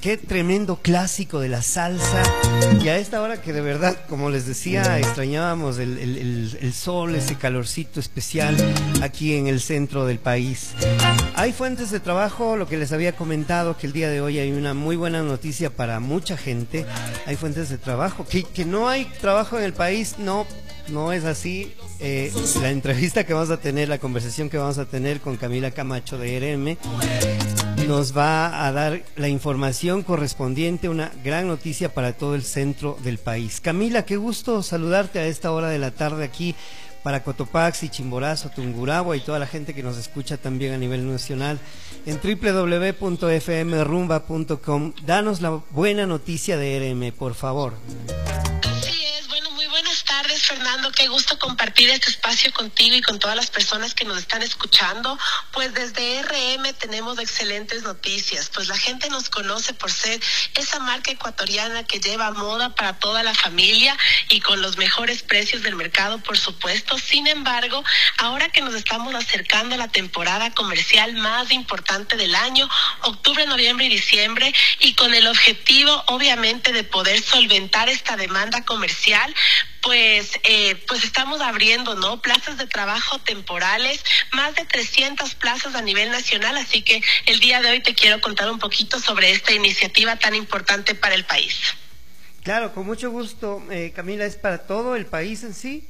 qué tremendo clásico de la salsa. Y a esta hora que de verdad, como les decía, extrañábamos el sol, ese calorcito especial aquí en el centro del país. Hay fuentes de trabajo, lo que les había comentado, que el día de hoy hay una muy buena noticia para mucha gente. Hay fuentes de trabajo, que no hay trabajo en el país, no es así. La entrevista que vamos a tener, la conversación que vamos a tener con Camila Camacho de RM nos va a dar la información correspondiente, una gran noticia para todo el centro del país. Camila, qué gusto saludarte a esta hora de la tarde aquí para Cotopaxi, Chimborazo, Tungurahua y toda la gente que nos escucha también a nivel nacional en www.fmrumba.com. Danos la buena noticia de RM, por favor. Fernando, qué gusto compartir este espacio contigo y con todas las personas que nos están escuchando. Pues desde RM tenemos excelentes noticias, pues la gente nos conoce por ser esa marca ecuatoriana que lleva moda para toda la familia y con los mejores precios del mercado, por supuesto. Sin embargo, ahora que nos estamos acercando a la temporada comercial más importante del año, octubre, noviembre y diciembre, y con el objetivo, obviamente, de poder solventar esta demanda comercial, pues estamos abriendo, ¿no?, plazas de trabajo temporales, más de 300 plazas a nivel nacional, así que el día de hoy te quiero contar un poquito sobre esta iniciativa tan importante para el país. Claro, con mucho gusto, Camila, ¿es para todo el país en sí?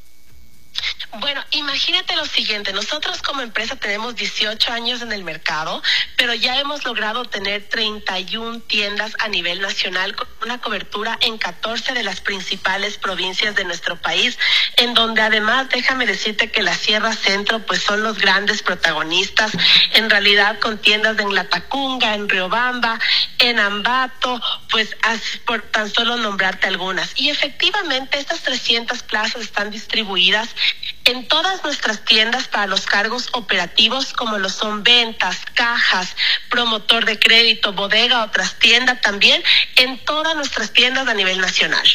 Bueno, imagínate lo siguiente, nosotros como empresa tenemos 18 años en el mercado, pero ya hemos logrado tener 31 tiendas a nivel nacional con una cobertura en 14 de las principales provincias de nuestro país, en donde además déjame decirte que la Sierra Centro pues son los grandes protagonistas, en realidad con tiendas en Latacunga, en Riobamba, en Ambato, pues por tan solo nombrarte algunas. Y efectivamente estas 300 plazas están distribuidas en todas nuestras tiendas para los cargos operativos como lo son ventas, cajas, promotor de crédito, bodega o trastienda, también en todas nuestras tiendas a nivel nacional.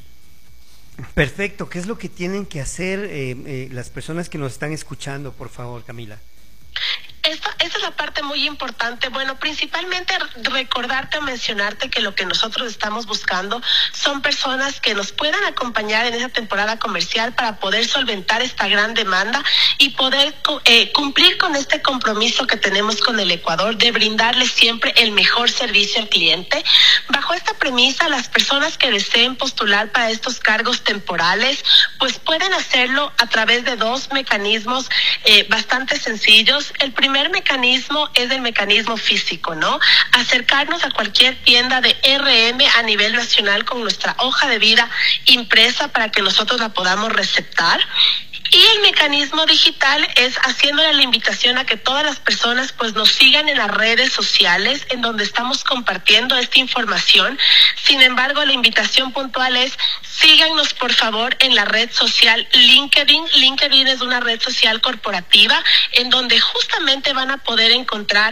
Perfecto, ¿qué es lo que tienen que hacer las personas que nos están escuchando, por favor, Camila? Esa es la parte muy importante. Bueno, principalmente recordarte o mencionarte que lo que nosotros estamos buscando son personas que nos puedan acompañar en esa temporada comercial para poder solventar esta gran demanda y poder cumplir con este compromiso que tenemos con el Ecuador de brindarles siempre el mejor servicio al cliente. Bajo esta premisa, las personas que deseen postular para estos cargos temporales, pues pueden hacerlo a través de dos mecanismos bastante sencillos. El primer mecanismo es el mecanismo físico, ¿no? Acercarnos a cualquier tienda de RM a nivel nacional con nuestra hoja de vida impresa para que nosotros la podamos receptar. Y el mecanismo digital es haciéndole la invitación a que todas las personas pues nos sigan en las redes sociales en donde estamos compartiendo esta información. Sin embargo, la invitación puntual es síganos por favor en la red social LinkedIn. LinkedIn es una red social corporativa en donde justamente van a poder encontrar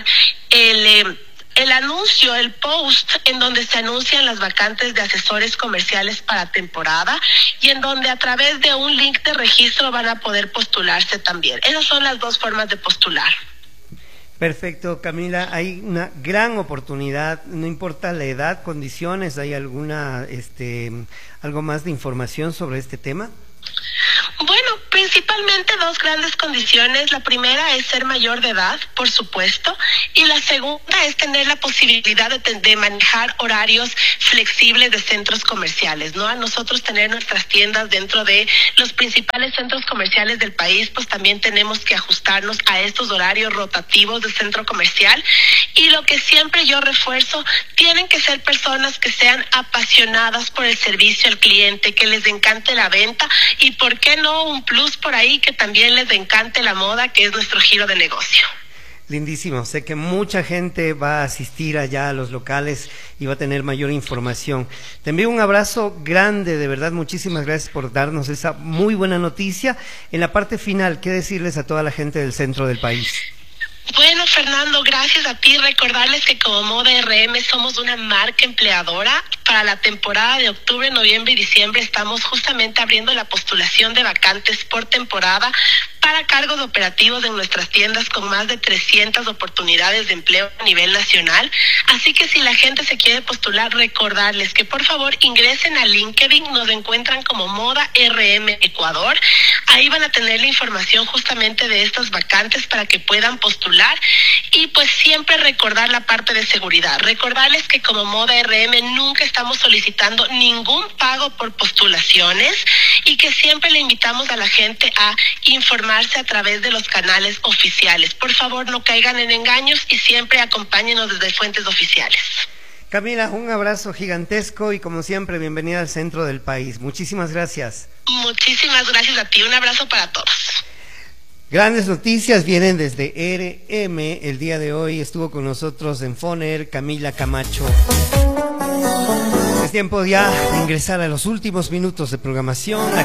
el anuncio, el post en donde se anuncian las vacantes de asesores comerciales para temporada y en donde a través de un link de registro van a poder postularse también. Esas son las dos formas de postular. Perfecto, Camila, hay una gran oportunidad, no importa la edad, condiciones, ¿hay alguna algo más de información sobre este tema? Bueno, principalmente dos grandes condiciones. La primera es ser mayor de edad, por supuesto, y la segunda es tener la posibilidad de manejar horarios flexibles de centros comerciales, ¿no? A nosotros tener nuestras tiendas dentro de los principales centros comerciales del país, pues también tenemos que ajustarnos a estos horarios rotativos de centro comercial. Y lo que siempre yo refuerzo, tienen que ser personas que sean apasionadas por el servicio al cliente, que les encante la venta y, ¿por qué no, un plus por ahí que también les encante la moda, que es nuestro giro de negocio? Lindísimo, sé que mucha gente va a asistir allá a los locales y va a tener mayor información. Te envío un abrazo grande, de verdad, muchísimas gracias por darnos esa muy buena noticia. En la parte final, ¿qué decirles a toda la gente del centro del país? Bueno, Fernando, gracias a ti. Recordarles que como Moda RM somos una marca empleadora. Para la temporada de octubre, noviembre y diciembre estamos justamente abriendo la postulación de vacantes por temporada para cargos operativos en nuestras tiendas con más de 300 oportunidades de empleo a nivel nacional. Así que si la gente se quiere postular, recordarles que por favor ingresen a LinkedIn, nos encuentran como Moda RM Ecuador. Ahí van a tener la información justamente de estas vacantes para que puedan postular y pues siempre recordar la parte de seguridad. Recordarles que como Moda RM nunca estamos solicitando ningún pago por postulaciones y que siempre le invitamos a la gente a informarse a través de los canales oficiales. Por favor, no caigan en engaños y siempre acompáñenos desde fuentes oficiales. Camila, un abrazo gigantesco y como siempre, bienvenida al centro del país. Muchísimas gracias. Muchísimas gracias a ti. Un abrazo para todos. Grandes noticias vienen desde RM. El día de hoy estuvo con nosotros en Foner Camila Camacho. Es tiempo ya de ingresar a los últimos minutos de programación.